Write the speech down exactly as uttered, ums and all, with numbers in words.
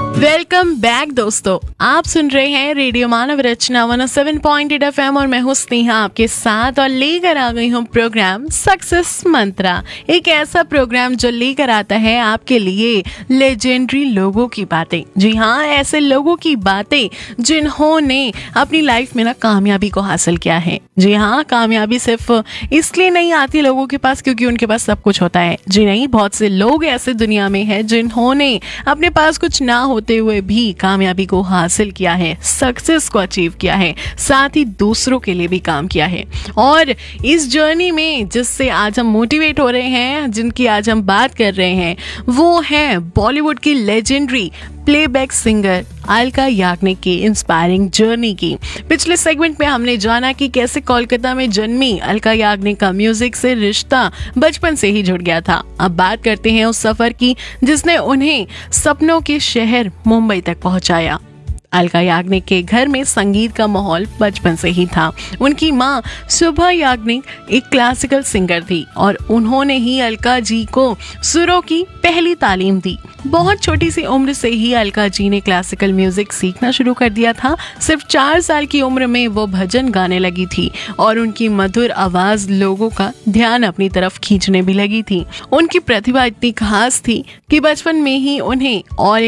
Welcome back दोस्तों, आप सुन रहे हैं रेडियो मानव रचना one O seven point eight F M और मैं हूं स्नेहा आपके साथ और लेकर आ गई हूं प्रोग्राम सक्सेस मंत्रा। एक ऐसा प्रोग्राम जो लेकर आता है आपके लिए लेजेंडरी लोगों की बातें। जी हाँ, ऐसे लोगों की बातें जिन्होंने अपनी लाइफ में ना कामयाबी को हासिल किया है। जी हाँ, कामयाबी सिर्फ इसलिए नहीं आती लोगों के पास क्योंकि उनके पास सब कुछ होता है। जी नहीं, बहुत से लोग ऐसे दुनिया में हैं जिन्होंने अपने पास कुछ ना होते हुए भी कामयाबी को हासिल किया है, सक्सेस को अचीव किया है, साथ ही दूसरों के लिए भी काम किया है। और इस जर्नी में जिससे आज हम मोटिवेट हो रहे हैं, जिनकी आज हम बात कर रहे हैं, वो है बॉलीवुड की legendary playback singer Alka Yagnik की इंस्पायरिंग जर्नी की। पिछले सेगमेंट में हमने जाना कि कैसे कोलकाता में जन्मी अलका याग्निक का म्यूजिक से रिश्ता बचपन से ही जुड़ गया था। अब बात करते हैं उस सफर की जिसने उन्हें सपनों के शहर मुंबई तक पहुंचाया। अलका याग्निक के घर में संगीत का माहौल बचपन से ही था। उनकी माँ शुभा याग्निक एक क्लासिकल सिंगर थी और उन्होंने ही अलका जी को सुरों की पहली तालीम दी। बहुत छोटी सी उम्र से ही अलका जी ने क्लासिकल म्यूजिक सीखना शुरू कर दिया था। सिर्फ चार साल की उम्र में वो भजन गाने लगी थी और उनकी मधुर आवाज लोगों का ध्यान अपनी तरफ खींचने भी लगी थी। उनकी प्रतिभा इतनी खास थी कि बचपन में ही उन्हें और